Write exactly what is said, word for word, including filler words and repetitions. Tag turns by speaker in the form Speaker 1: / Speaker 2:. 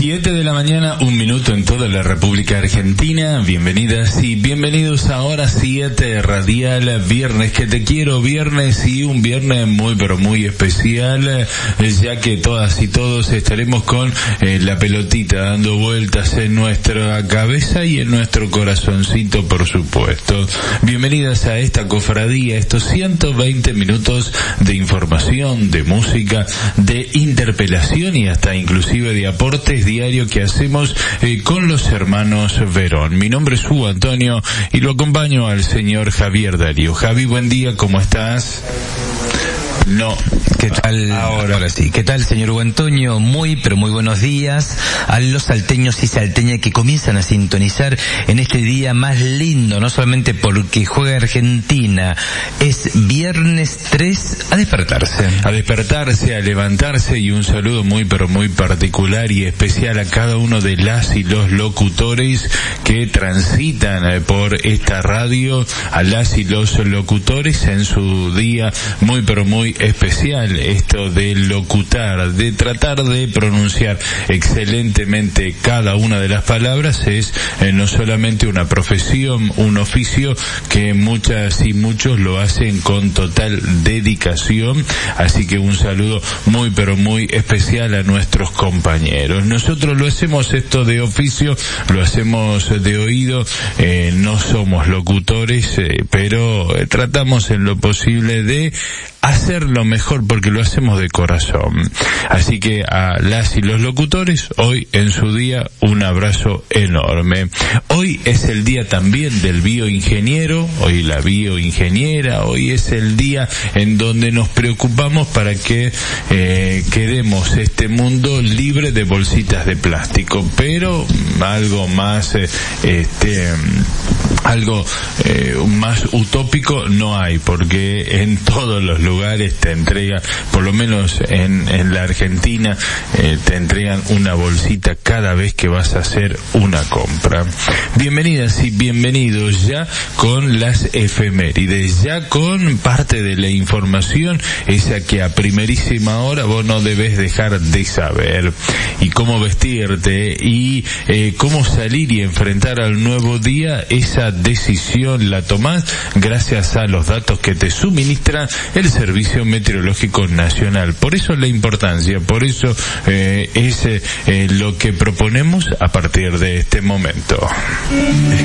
Speaker 1: Siete de la mañana, un minuto en toda la República Argentina. Bienvenidas y bienvenidos a Hora siete Radial, viernes que te quiero, viernes y un viernes muy pero muy especial, ya que todas y todos estaremos con eh, la pelotita dando vueltas en nuestra cabeza y en nuestro corazoncito, por supuesto. Bienvenidas a esta cofradía, estos ciento veinte minutos de información, de música, de interpelación y hasta inclusive de aportes diario que hacemos eh, con los hermanos Verón. Mi nombre es Hugo Antonio y lo acompaño al señor Javier Darío. Javi, buen día, ¿cómo estás? No.
Speaker 2: ¿Qué tal? Ahora, ahora sí. ¿Qué tal, señor Hugo Antonio? Muy, pero muy buenos días a los salteños y salteñas que comienzan a sintonizar en este día más lindo, no solamente porque juega Argentina, es viernes tres, a despertarse.
Speaker 1: A despertarse, a levantarse, y un saludo muy, pero muy particular y especial a cada uno de las y los locutores que transitan por esta radio, a las y los locutores en su día muy, pero muy especial. Esto de locutar, de tratar de pronunciar excelentemente cada una de las palabras, es eh, no solamente una profesión, un oficio que muchas y muchos lo hacen con total dedicación, así que un saludo muy pero muy especial a nuestros compañeros. Nosotros lo hacemos esto de oficio, lo hacemos de oído, eh, no somos locutores, eh, pero eh, tratamos en lo posible de hacerlo mejor porque lo hacemos de corazón. Así que a las y los locutores, hoy en su día, un abrazo enorme. Hoy es el día también del bioingeniero, hoy la bioingeniera, hoy es el día en donde nos preocupamos para que eh, quedemos este mundo libre de bolsitas de plástico, pero algo más eh, este algo eh, más utópico no hay, porque en todos los lugares te entregan, por lo menos en, en la Argentina, eh, te entregan una bolsita cada vez que vas a hacer una compra. Bienvenidas y bienvenidos ya con las efemérides, ya con parte de la información, esa que a primerísima hora vos no debes dejar de saber, y cómo vestirte y eh, cómo salir y enfrentar al nuevo día. Esa decisión la tomás gracias a los datos que te suministra el Servicio Meteorológico Nacional. Por eso la importancia, por eso eh, es eh, lo que proponemos a partir de este momento.